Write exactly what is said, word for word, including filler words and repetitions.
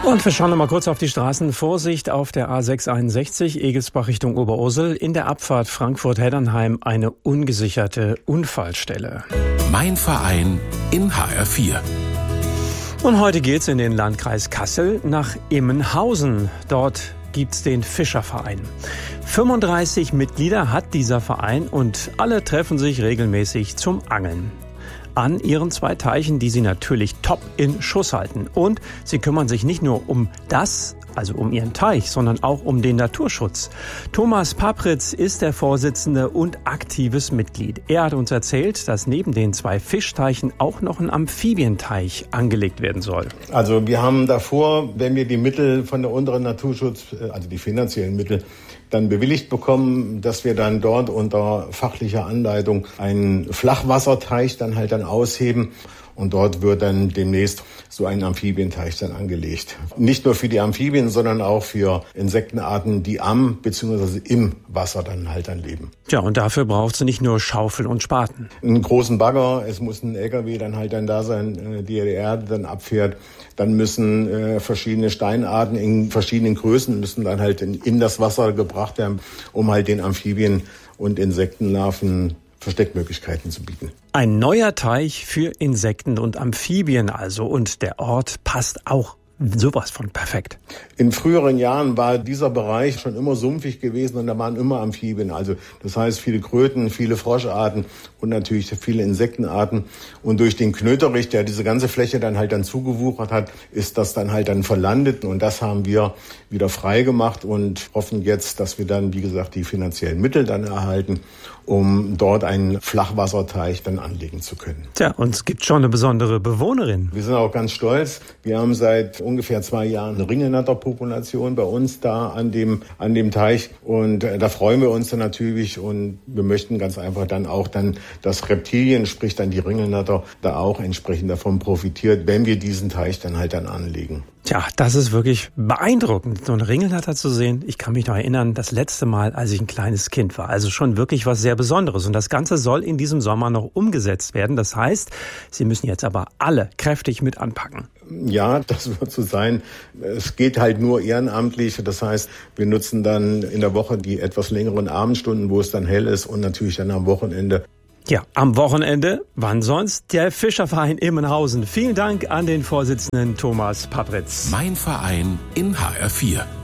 Und wir schauen noch mal kurz auf die Straßen. Vorsicht auf der A sechs einundsechzig, Egelsbach Richtung Oberursel. In der Abfahrt Frankfurt-Heddernheim eine ungesicherte Unfallstelle. Mein Verein in H R vier. Und heute geht's in den Landkreis Kassel nach Immenhausen. Dort gibt's den Fischerverein. fünfunddreißig Mitglieder hat dieser Verein und alle treffen sich regelmäßig zum Angeln an ihren zwei Teichen, die sie natürlich top in Schuss halten. Und sie kümmern sich nicht nur um das, also um ihren Teich, sondern auch um den Naturschutz. Thomas Papritz ist der Vorsitzende und aktives Mitglied. Er hat uns erzählt, dass neben den zwei Fischteichen auch noch ein Amphibienteich angelegt werden soll. Also wir haben davor, wenn wir die Mittel von der unteren Naturschutz, also die finanziellen Mittel, dann bewilligt bekommen, dass wir dann dort unter fachlicher Anleitung einen Flachwasserteich dann halt dann ausheben. Und dort wird dann demnächst so ein Amphibienteich dann angelegt. Nicht nur für die Amphibien, sondern auch für Insektenarten, die am bzw. im Wasser dann halt dann leben. Tja, und dafür braucht es nicht nur Schaufel und Spaten. Einen großen Bagger, es muss ein L K W dann halt dann da sein, die die Erde dann abfährt. Dann müssen äh, verschiedene Steinarten in verschiedenen Größen müssen dann halt in, in das Wasser gebracht werden, um halt den Amphibien und Insektenlarven Versteckmöglichkeiten zu bieten. Ein neuer Teich für Insekten und Amphibien also. Und der Ort passt auch sowas von perfekt. In früheren Jahren war dieser Bereich schon immer sumpfig gewesen und da waren immer Amphibien. Also das heißt viele Kröten, viele Froscharten und natürlich viele Insektenarten. Und durch den Knöterich, der diese ganze Fläche dann halt dann zugewuchert hat, ist das dann halt dann verlandet. Und das haben wir wieder frei gemacht und hoffen jetzt, dass wir dann, wie gesagt, die finanziellen Mittel dann erhalten, um dort einen Flachwasserteich dann anlegen zu können. Tja, und es gibt schon eine besondere Bewohnerin. Wir sind auch ganz stolz. Wir haben seit ungefähr zwei Jahren eine Ringelnatterpopulation bei uns da an dem, an dem Teich. Und äh, da freuen wir uns dann natürlich und wir möchten ganz einfach dann auch dann, dass Reptilien, sprich dann die Ringelnatter, da auch entsprechend davon profitiert, wenn wir diesen Teich dann halt dann anlegen. Tja, das ist wirklich beeindruckend, so einen Ringelnatter zu sehen. Ich kann mich noch erinnern, das letzte Mal, als ich ein kleines Kind war. Also schon wirklich was sehr Besonderes. Und das Ganze soll in diesem Sommer noch umgesetzt werden. Das heißt, Sie müssen jetzt aber alle kräftig mit anpacken. Ja, das wird so sein. Es geht halt nur ehrenamtlich. Das heißt, wir nutzen dann in der Woche die etwas längeren Abendstunden, wo es dann hell ist und natürlich dann am Wochenende. Ja, am Wochenende, wann sonst? Der Fischerverein Immenhausen. Vielen Dank an den Vorsitzenden Thomas Papritz. Mein Verein in H R vier.